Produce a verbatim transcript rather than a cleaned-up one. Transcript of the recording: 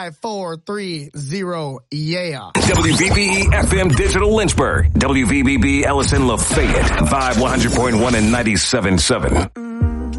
five four three zero, yeah. W V B E F M Digital Lynchburg. W V B B Ellison Lafayette. Vibe one hundred point one and ninety-seven point seven.